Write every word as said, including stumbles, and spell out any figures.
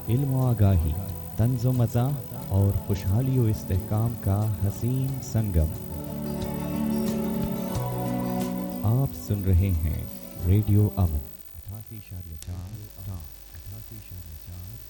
इल्म व आगाही, तंज़ो मज़ा और खुशहाली व इस्तेहकाम का हसीन संगम। आप सुन रहे हैं रेडियो अमन अठासी इशारिया चार।